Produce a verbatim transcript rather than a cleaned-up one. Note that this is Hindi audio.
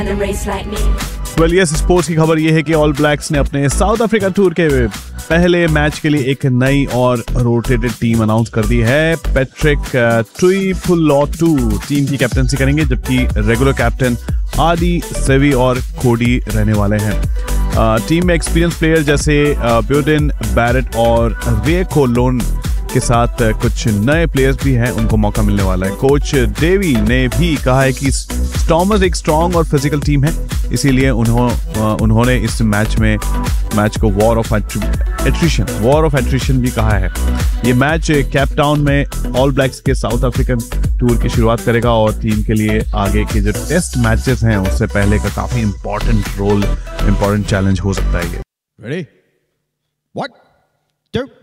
वेल यस, स्पोर्ट्स की खबर ये है कि ऑल ब्लैक्स ने अपने साउथ अफ्रीका टूर के पहले मैच के लिए एक नई और रोटेटेड टीम अनाउंस कर दी है। पैट्रिक ट्विपुलोटू टीम की कैप्टनसी करेंगे, जबकि रेगुलर कैप्टन आदि सेवी और कोडी रहने वाले हैं। टीम में एक्सपीरियंस प्लेयर जैसे ब्यूडेन बैरेट और रे कोलोन के साथ कुछ नए प्लेयर्स भी हैं, उनको मौका मिलने वाला है। कोच डेवी ने भी कहा है कि स्टॉर्मर्स एक स्ट्रॉन्ग और फिजिकल टीम है, इसीलिए उन्हों, उन्होंने इस मैच में मैच को war of attrition war of attrition भी कहा है। ये मैच कैप टाउन में ऑल ब्लैक्स के साउथ अफ्रीकन टूर की शुरुआत करेगा और टीम के लिए आगे के जो टेस्ट मैचेस हैं उससे पहले का काफी इंपॉर्टेंट रोल इंपॉर्टेंट चैलेंज हो सकता है ये। Ready? One, two.